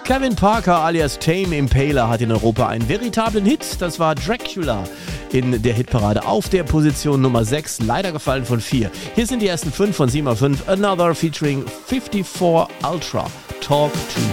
Kevin Parker alias Tame Impala hat in Europa einen veritablen Hit. Das war Dracula in der Hitparade auf der Position Nummer 6, leider gefallen von 4. Hier sind die ersten 5 von 7 auf 5. Another featuring 54 Ultra, Talk to